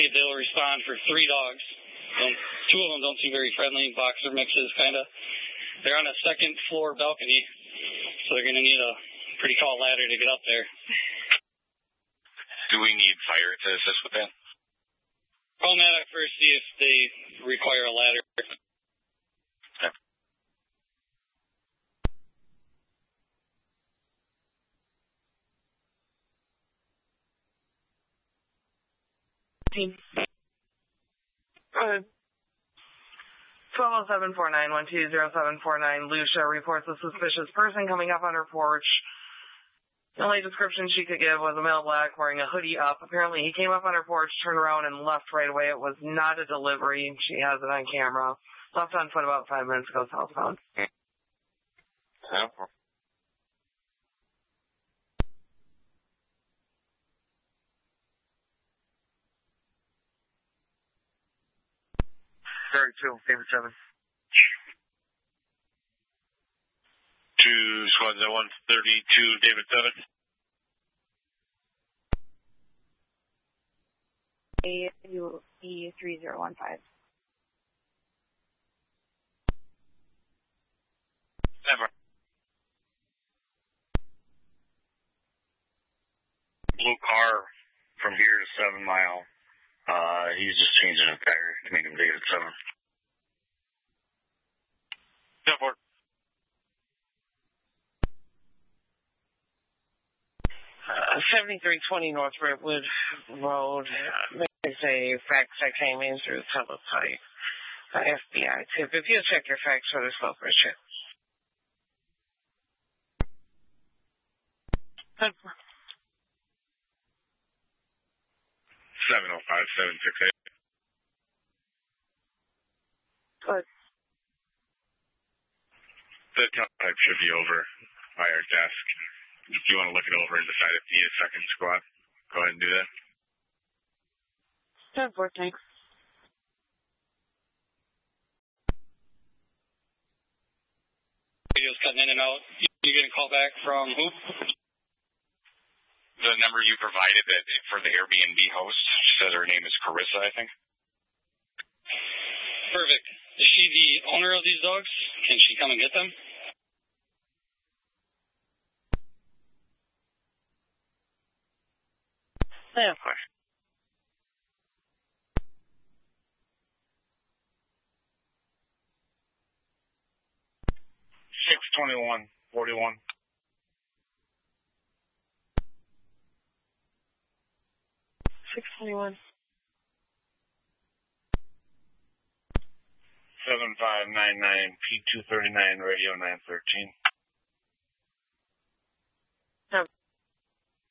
think they'll respond for 3 dogs. Two of them don't seem very friendly, boxer mixes, kind of. They're on a second floor balcony, so they're going to need a pretty tall ladder to get up there. Do we need fire to assist with that? Call Maddox first, see if they require a ladder. Okay. 120749120749, Lucia reports a suspicious person coming up on her porch. The only description she could give was a male black wearing a hoodie up. Apparently he came up on her porch, turned around, and left right away. It was not a delivery. She has it on camera. Left on foot about 5 minutes ago, southbound. Sorry, 2, David 7. 2 squads at 132, David 7. E3015. Never. Blue car from here to 7 Mile. He's just changing a tire to make him David 7. 10-4. 7320 North Brentwood Road. There's a fax that came in through the teletype. FBI tip. If you check your fax for this local ship. 705-768. Good. The teletype should be over by our desk. If you want to look it over and decide if you need a second squad, go ahead and do that. 10-4, thanks. Radio's cutting in and out. You get a call back from who? The number you provided for the Airbnb host. She says her name is Carissa, I think. Perfect. Is she the owner of these dogs? Can she come and get them? Yeah, of course. $621.41. 621. 7599 P239 Radio 913.